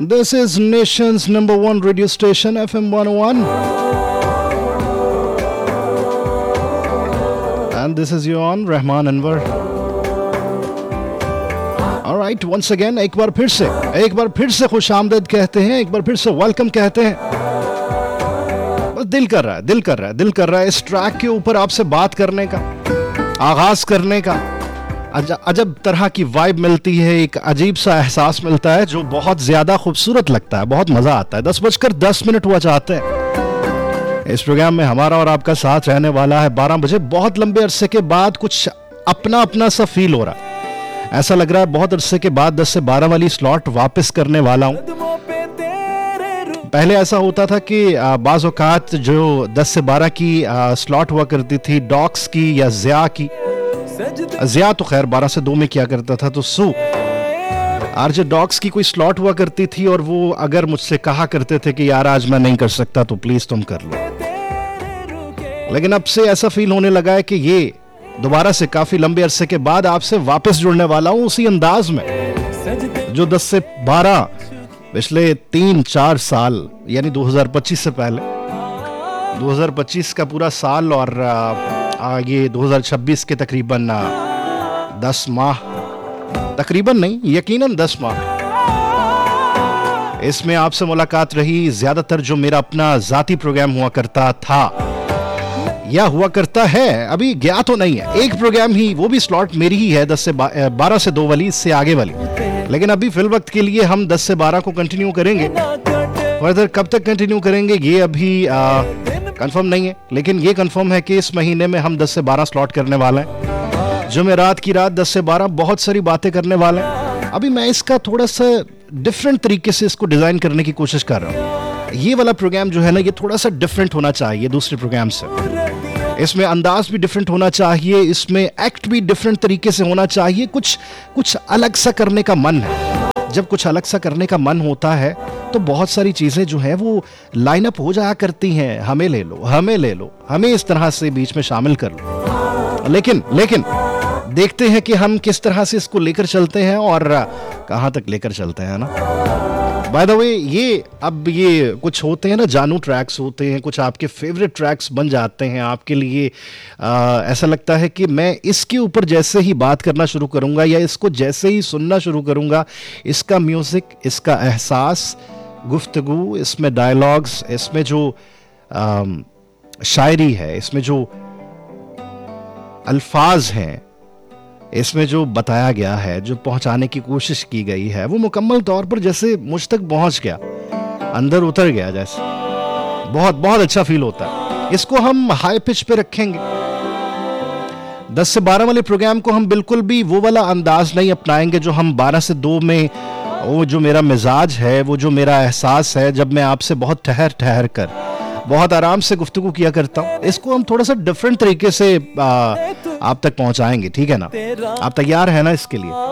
This is nation's number one radio station, FM 101. And this is your on Rahman Anwar. Alright, once again, एक बार फिर से खुश आमदीद कहते हैं, एक बार फिर से वेलकम कहते हैं। बस दिल कर रहा है इस ट्रैक के ऊपर आपसे बात करने का, आगाज करने का। अजब तरह की वाइब मिलती है, एक अजीब सा एहसास मिलता है जो बहुत ज्यादा खूबसूरत लगता है, बहुत मजा आता है। 10:10 हुआ चाहते हैं। इस प्रोग्राम में हमारा और आपका साथ रहने वाला है 12 बजे। बहुत लंबे अरसे के बाद कुछ अपना सा फील हो रहा है। ऐसा लग रहा है बहुत अरसे के बाद 10 से 12 वाली स्लॉट वापस करने वाला हूं। पहले ऐसा होता था कि बाज़ औक़ात जो 10 से 12 की स्लॉट हुआ करती थी डॉक्स की या ज़िया की। ज़िया तो खैर 12 से 2 में किया करता था, तो सू आरजे डॉक्स की कोई स्लॉट हुआ करती थी और वो अगर मुझसे कहा करते थे कि यार आज मैं नहीं कर सकता तो प्लीज तुम कर लो। लेकिन अब से ऐसा फील होने लगा है कि ये दोबारा से काफी लंबे अरसे के बाद आपसे वापस जुड़ने वाला हूं उसी अंदाज में जो 10 से 12 पिछले 3-4 साल यानी 2025 से पहले, 2025 का पूरा साल और ये 2026 के तकरीबन 10 माह, तकरीबन नहीं यकीनन 10 माह, इसमें आपसे मुलाकात रही। ज्यादातर जो मेरा अपना जाती प्रोग्राम हुआ करता था या हुआ करता है, अभी गया तो नहीं है, एक प्रोग्राम ही, वो भी स्लॉट मेरी ही है 12 से 2 वाली, इससे आगे वाली। लेकिन अभी फिल वक्त के लिए हम 10 से 12 को कंटिन्यू करेंगे। फर्दर कब तक कंटिन्यू करेंगे ये अभी कंफर्म नहीं है, लेकिन ये कंफर्म है कि इस महीने में हम 10 से 12 स्लॉट करने वाले हैं। जुमेरात की रात 10 से 12 बहुत सारी बातें करने वाले हैं। अभी मैं इसका थोड़ा सा डिफरेंट तरीके से इसको डिजाइन करने की कोशिश कर रहा हूँ। ये वाला प्रोग्राम जो है ना, ये थोड़ा सा डिफरेंट होना चाहिए दूसरे प्रोग्राम से। इसमें अंदाज भी डिफरेंट होना चाहिए, इसमें एक्ट भी डिफरेंट तरीके से होना चाहिए। कुछ अलग सा करने का मन है। जब कुछ अलग सा करने का मन होता है तो बहुत सारी चीजें जो है वो लाइन अप हो जाया करती हैं। हमें ले लो, हमें इस तरह से बीच में शामिल कर लो। लेकिन देखते हैं कि हम किस तरह से इसको लेकर चलते हैं और कहां तक लेकर चलते हैं ना। बाय द वे, ये कुछ होते हैं ना, जानू ट्रैक्स होते हैं, कुछ आपके फेवरेट ट्रैक्स बन जाते हैं आपके लिए। ऐसा लगता है कि मैं इसके ऊपर जैसे ही बात करना शुरू करूंगा या इसको जैसे ही सुनना शुरू करूंगा, इसका म्यूजिक, इसका एहसास, गुफ्तगू, इसमें डायलॉग्स, इसमें जो शायरी है, इसमें जो अल्फाज हैं, इसमें जो बताया गया है, जो पहुंचाने की कोशिश की गई है, वो मुकम्मल तौर पर जैसे मुझ तक पहुंच गया, अंदर उतर गया जैसे। बहुत अच्छा फील होता है। इसको हम हाई पिच पे रखेंगे। 10 से 12 वाले प्रोग्राम को हम बिल्कुल भी वो वाला अंदाज नहीं अपनाएंगे जो हम 12 से 2 में, वो जो मेरा मिजाज है, वो जो मेरा एहसास है, जब मैं आपसे बहुत ठहर कर बहुत आराम से गुफ्तगू किया करता हूँ। इसको हम थोड़ा सा डिफरेंट तरीके से आप तक पहुंचाएंगे, ठीक है ना? आप तैयार है ना इसके लिए?